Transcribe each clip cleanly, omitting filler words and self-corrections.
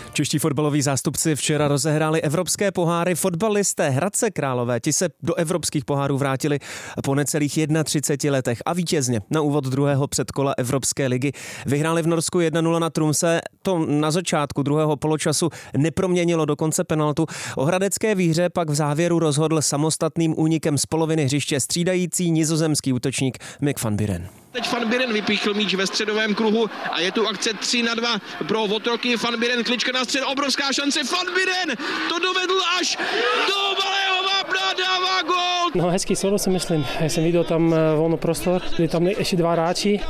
Čeští fotbaloví zástupci včera rozehráli evropské poháry. Fotbalisté Hradce Králové, ti se do evropských pohárů vrátili po necelých 31 letech a vítězně na úvod druhého předkola Evropské ligy vyhráli v Norsku 1-0 na Tromsø. To na začátku druhého poločasu neproměnilo do konce penaltu. O hradecké výhře pak v závěru rozhodl samostatným únikem z poloviny hřiště střídající nizozemský útočník Mick van Buren. Teď Van Buren vypíchl míč ve středovém kruhu a je tu akce 3-2 pro Votroky. Van Buren, klička na střed, obrovská šance. Van Buren to dovedl až do malého vápna, dává gól. No hezký solo si myslím. Ja som videl tam voľný prostor, byli tam ešte dva hráči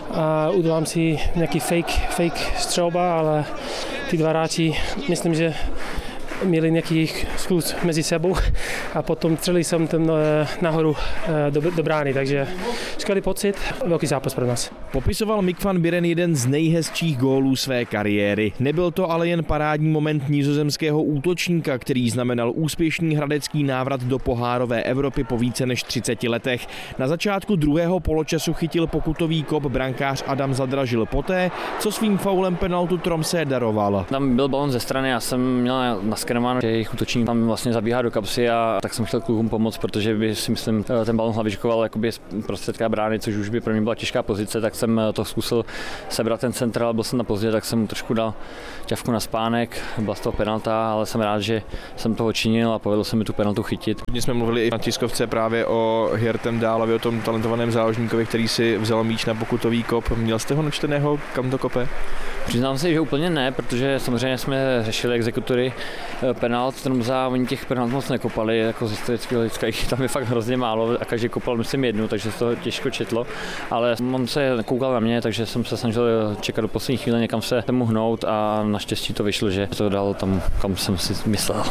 a udelám si nejaký fake střelba, ale tí dva hráči, myslím, že měli nějaký skluz mezi sebou a potom celý jsem ten nahoru do brány, takže skvělý pocit, velký zápas pro nás. Popisoval Mick van Buren jeden z nejhezčích gólů své kariéry. Nebyl to ale jen parádní moment nizozemského útočníka, který znamenal úspěšný hradecký návrat do pohárové Evropy po více než 30 letech. Na začátku druhého poločasu chytil pokutový kop brankář Adam Zadražil poté, co svým faulem penaltu Tromsø daroval. Tam byl balon ze strany, já jsem měl naskerováno, že jejich útočník tam vlastně zabíhá do kapsy a tak jsem chtěl klukům pomoct, protože by si myslím ten balon hlavičkoval jakoby z prostředka brány, což už by pro mě byla těžká pozice, tak jsem to zkusil sebrat ten centr, ale byl jsem na pozdě, tak jsem trošku dal ťavku na spánek, byla z toho penalta, ale jsem rád, že jsem toho činil a povedlo se mi tu penaltu chytit. Hodně jsme mluvili i na tiskovce právě o Hertem Dálovi, o tom talentovaném záložníkovi, který si vzal míč na pokutový kop. Měl jste ho načteného, kam to kope? Přiznám se, že úplně ne, protože samozřejmě jsme řešili exekutory penalt, Tromsø, oni těch penalt moc nekopali, jako z historického hlediska, tam je fakt hrozně málo a každý kopal myslím jednu, takže se to těžko četlo, ale on se koukal na mě, takže jsem se snažil čekat do poslední chvíle, někam se tomu hnout a naštěstí to vyšlo, že to dal tam, kam jsem si myslel.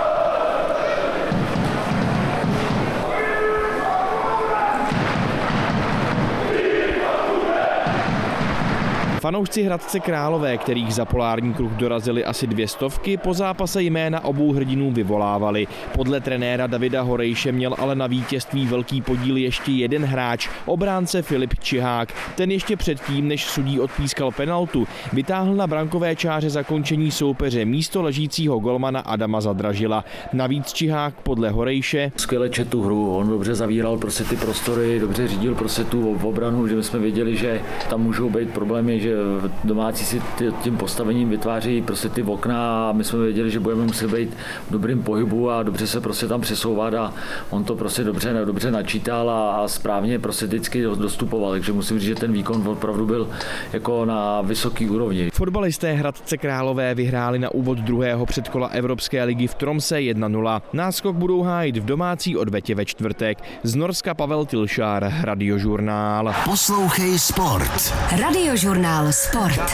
Fanoušci Hradce Králové, kterých za polární kruh dorazili asi 200, po zápase jména obou hrdinů vyvolávali. Podle trenéra Davida Horejše měl ale na vítězství velký podíl ještě jeden hráč, obránce Filip Čihák. Ten ještě předtím, než sudí odpískal penaltu, vytáhl na brankové čáře zakončení soupeře místo ležícího golmana Adama Zadražila. Navíc Čihák podle Horejše skvěle četl tu hru, on dobře zavíral prostě ty prostory, dobře řídil prostě tu obranu, že my jsme věděli, že tam můžou být problémy, že domácí si tím postavením vytváří prostě ty okna a my jsme věděli, že budeme muset být v dobrým pohybu a dobře se prostě tam přesouvat a on to prostě dobře načítal a správně prostě vždycky dostupoval, takže musím říct, že ten výkon opravdu byl jako na vysoký úrovni. Fotbalisté Hradce Králové vyhráli na úvod druhého předkola Evropské ligy v Tromsø 1-0. Náskok budou hájit v domácí odvetě ve čtvrtek. Z Norska Pavel Tilšár, Radiožurnál. Poslouchej sport. Radiožurnál Sport.